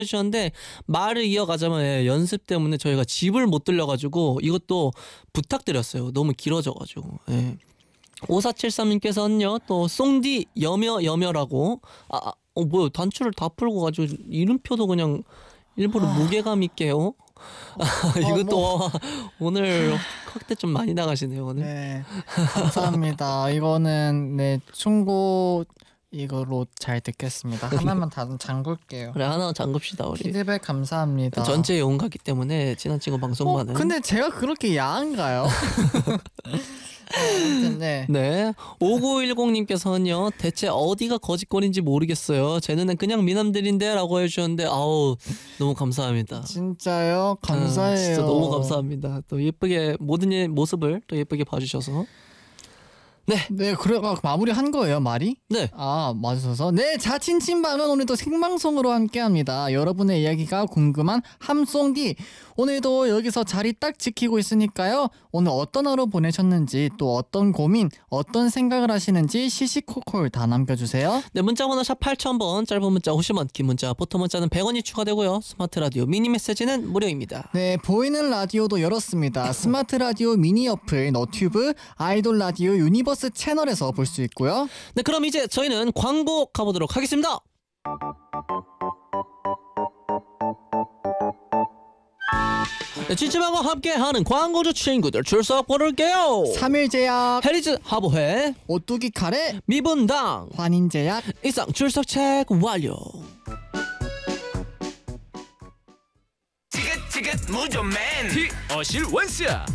해주셨는데 말을 이어가자면 연습 때문에 저희가 집을 못 들려가지고 이것도 부탁드렸어요. 너무 길어져가지고. 5473님께서는요 또 송디 여며라고 뭐야 단추를 다 풀고 가지고 이름표도 그냥 일부러 무게감 있게요. 이것도 오늘 확대 좀 많이 나가시네요 오늘. 네, 감사합니다. 이거는 네 충고 이거로 잘 듣겠습니다. 하나만 다 잠글게요. 그래 하나 잠급시다 우리. 피드백 감사합니다. 전체 용가기 때문에 지난 친구 방송만은. 근데 제가 그렇게 야한가요? 네. 네. 5910님께서는요 대체 어디가 거짓거리인지 모르겠어요. 제 눈엔 그냥 미남들인데 라고 해주셨는데 아우 너무 감사합니다. 진짜요? 감사해요. 진짜 너무 감사합니다. 또 예쁘게 모든 모습을 또 예쁘게 봐주셔서. 네, 그래 마무리 한 거예요 말이? 네. 맞으셔서 네 자친친방은 오늘도 생방송으로 함께합니다. 여러분의 이야기가 궁금한 함송디 오늘도 여기서 자리 딱 지키고 있으니까요. 오늘 어떤 하루 보내셨는지 또 어떤 고민 어떤 생각을 하시는지 시시콜콜 다 남겨주세요. 네 문자번호 샵 8000번 짧은 문자 50원 긴 문자 보통 문자는 100원이 추가되고요. 스마트 라디오 미니 메시지는 무료입니다. 네 보이는 라디오도 열었습니다. 스마트 라디오 미니 어플 너튜브 아이돌 라디오 유니버스 채널에서 볼 수 있고요. 네 그럼 이제 저희는 광고 가보도록 하겠습니다. 네, 진심하고 함께하는 광고주 친구들 출석 부를게요. 3일제약 해리즈 하보회 오뚜기 카레 미분당 환인제약 이상 출석 체크 완료. 지긋지긋 무좀맨 어실 원스야